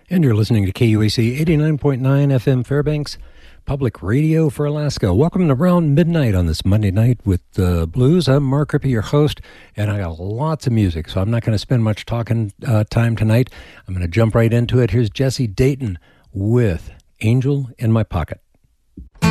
And you're listening to KUAC 89.9 FM Fairbanks, public radio for Alaska. Welcome to Around Midnight on this Monday night with the Blues. I'm Mark Rippey, your host, and I got lots of music, so I'm not going to spend much talking time tonight. I'm going to jump right into it. Here's Jesse Dayton with Angel in My Pocket.